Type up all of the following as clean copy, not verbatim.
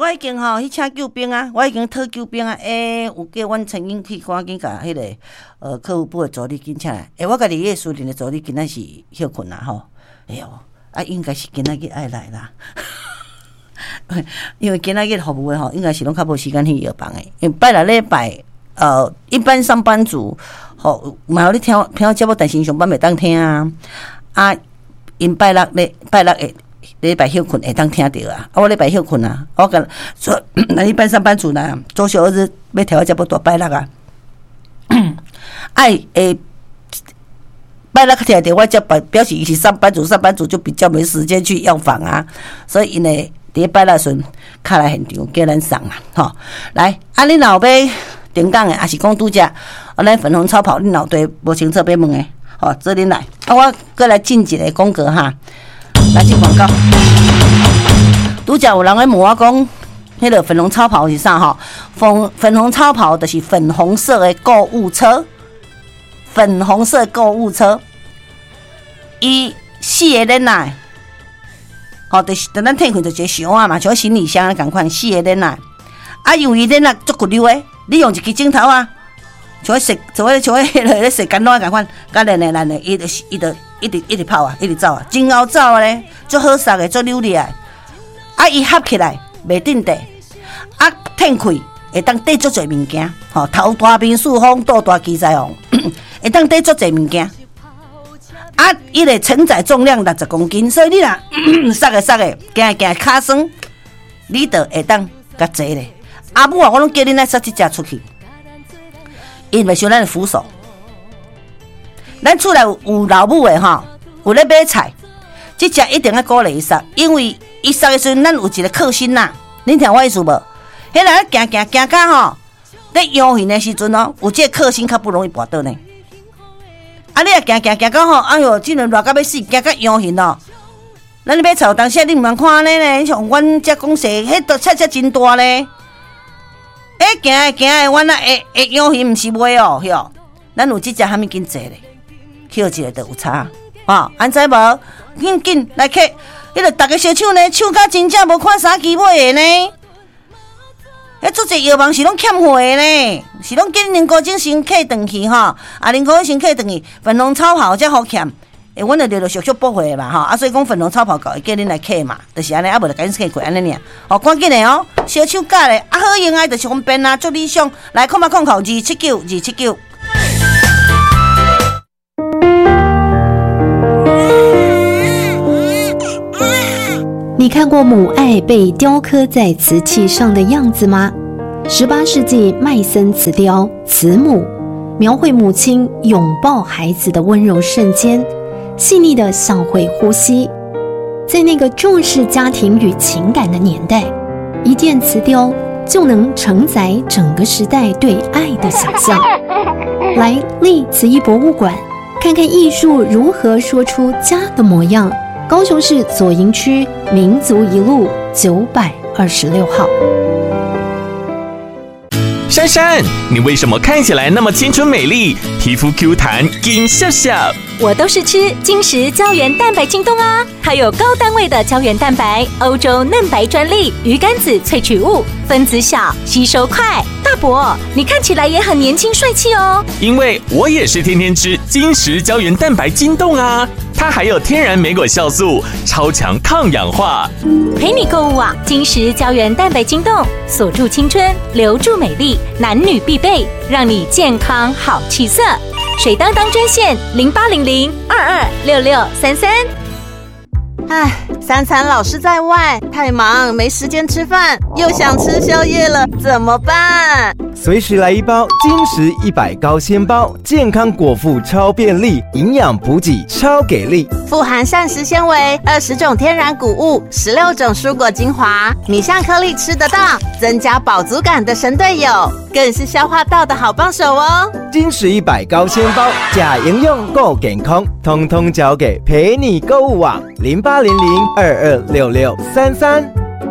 我已经去请救兵啊，我已经讨救兵啊。有叫阮曾经去赶紧甲迄个客户部的助理紧请来。我家己迄个私人的助理今仔是休困啦吼。哎哟，应该是今仔日爱来啦。因为今仔日服务的吼，应该是拢较无时间去药房的。因为拜六礼拜，一般上班族吼，嘛有咧听节目，但是上班袂当听啊。因拜六的礼拜休困会当听到啊。我礼拜休困啊，我讲说，那一般上班族呢，周休二日要调节不多拜六啊。拜六听到我才表示伊是上班族，上班族就比较没时间去药房啊，所以因呢。伫拜六阵，卡来现场叫咱送啦，吼！来，你若要定岗的，还是讲拄只，咱粉红超跑，你脑袋无清楚要问的，吼，做恁来。我过来进一个广告哈，来进广告。拄只有人来问我讲，迄个粉红超跑是啥？吼，粉红超跑就是粉红色的购物车，粉红色购物车，伊4个人来。就是等咱摕开就一个箱啊嘛，像行李箱啊，共款4个人啊。因为恁啊足骨溜的，你用一支镜头啊，像迄个洗干净共款，甲连的，伊就一直跑啊，一直走啊，真好走咧，足好杀的，足溜利啊。伊合起来袂定地，摕开会当缀足侪物件，头大面四方，肚大机在红，会当缀足侪物件。伊个承载重量60公斤，所以你若塞个，行卡酸，你就会当甲坐咧。母啊，我拢叫恁来塞这只出去，因为像咱的扶手，咱厝内有老母的吼，有咧买菜，这只一定要鼓励伊塞，因为伊塞的时阵，咱有一个克星呐。恁听我意思无？迄个行到吼，在游行的时阵哦，有这个克星较不容易跋倒呢。你也行到吼，哎哟，真热热到要死，行到阳形哦。咱咧买菜，有当时你毋通看安尼咧，像阮遮公司，迄都菜真大咧。行的，阮啊会阳形毋是买哦，哟。咱有即只虾米紧坐咧，捡一个就有差，安知无？紧来客，迄个逐个小手呢，手甲真正无看啥机买的呢。足侪药房是拢欠货的呢，是拢叫恁高精先客转去吼，恁高先客转去，粉红超跑才好欠，阮就略俗补货嘛所以讲粉红超跑搞叫恁来客嘛，就是安尼，无就赶紧客过安尼尔，赶紧的哦，小手夹咧，好用的就是方便啊，足理想，来控279。 你看过母爱被雕刻在瓷器上的样子吗？18世纪麦森瓷雕慈母，描绘母亲拥抱孩子的温柔瞬间，细腻的像会呼吸。在那个重视家庭与情感的年代，一件瓷雕就能承载整个时代对爱的想象。来立慈艺博物馆，看看艺术如何说出家的模样。高雄市左营区民族一路926号。 珊珊，你为什么看起来那么青春美丽，皮肤 Q 弹金笑笑？ 我都是吃金石胶原蛋白精冻啊，它有高单位的胶原蛋白，欧洲嫩白专利，鱼肝子萃取物，分子小，吸收快。大伯，你看起来也很年轻帅气哦。 因为我也是天天吃金石胶原蛋白精冻啊，它还有天然莓果酵素，超强抗氧化。 陪你购物啊，金石胶原蛋白精冻，锁住青春，留住美丽，男女必备，让你健康好气色。水当当专线0800226633。 三餐老是在外，太忙没时间吃饭，又想吃宵夜了，怎么办？ 随时来一包金石100高纤包，健康果腹超便利，营养补给超给力， 富含膳食纤维，20种天然谷物，16种蔬果精华，米香颗粒吃得到，增加饱足感的神队友，更是消化道的好帮手哦。 金石100高纤包，假营养够健康，通通交给陪你购物网0800226633。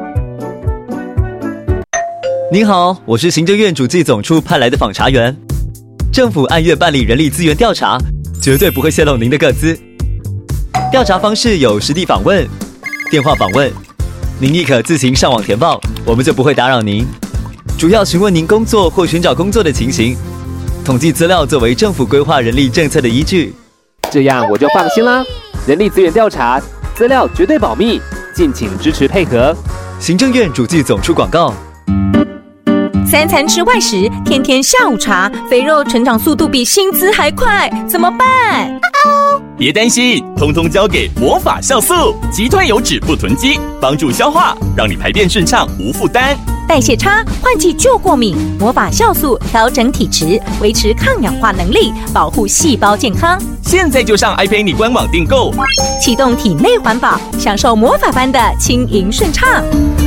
您好，我是行政院主计总处派来的访查员。政府按月办理人力资源调查，绝对不会泄露您的个资。调查方式有实地访问、电话访问、 您亦可自行上网填报，我们就不会打扰您。主要询问您工作或寻找工作的情形，统计资料作为政府规划人力政策的依据。 这样我就放心啦。人力资源调查资料绝对保密，敬请支持配合。 行政院主计总处广告。 3餐吃外食，天天下午茶，肥肉成长速度比薪资还快，怎么办？ 别担心，通通交给魔法酵素，击退油脂不囤积，帮助消化，让你排便顺畅无负担。 代谢差，换季就过敏，魔法酵素调整体质，维持抗氧化能力，保护细胞健康。 现在就上 iPay 官网订购， 启动体内环保，享受魔法般的轻盈顺畅。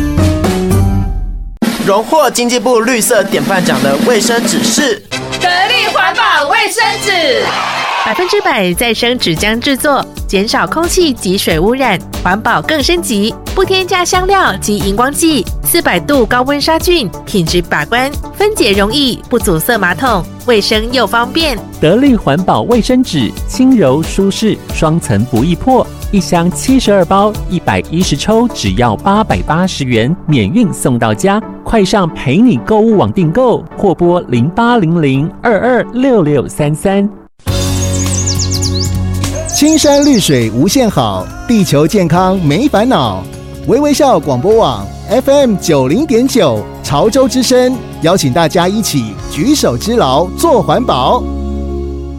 荣获经济部绿色典范奖的卫生纸是得力环保卫生纸，100%再生纸浆制作，减少空气及水污染，环保更升级，不添加香料及荧光剂，400度高温杀菌，品质把关，分解容易，不阻塞马桶，卫生又方便。 得力环保卫生纸，轻柔舒适，双层不易破，一箱72包，110抽，只要880元，免运送到家。快上陪你购物网订购，或拨0800226633。 青山绿水无限好，地球健康没烦恼。微微笑广播网 FM90.9 潮州之声，邀请大家一起举手之劳做环保。